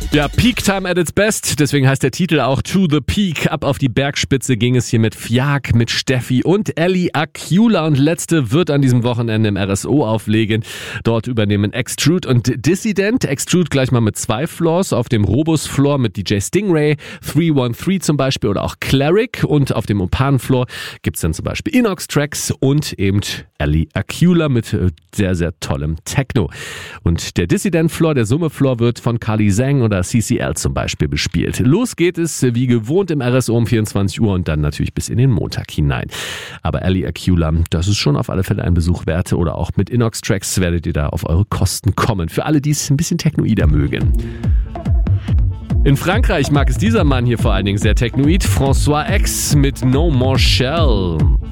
Ja, Peak Time at its best, deswegen heißt der Titel auch To the Peak. Ab auf die Bergspitze ging es hier mit Fiak, mit Steffi und Ellie Acula und letzte wird an diesem Wochenende im RSO auflegen. Dort übernehmen Extrude und Dissident. Extrude gleich mal mit 2 Floors, auf dem Robus-Floor mit DJ Stingray, 313 zum Beispiel oder auch Cleric und auf dem Opan-Floor gibt's dann zum Beispiel Inox-Tracks und eben Ellie Acula mit sehr, sehr tollem Techno. Und der Dissident-Floor, der Summe-Floor wird von Carly Zhang oder CCL zum Beispiel bespielt. Los geht es wie gewohnt im RSO um 24 Uhr und dann natürlich bis in den Montag hinein. Aber Ellie Acula, das ist schon auf alle Fälle ein Besuch wert oder auch mit Inox Tracks werdet ihr da auf eure Kosten kommen. Für alle, die es ein bisschen technoider mögen. In Frankreich mag es dieser Mann hier vor allen Dingen sehr technoid. François X mit No More Shell.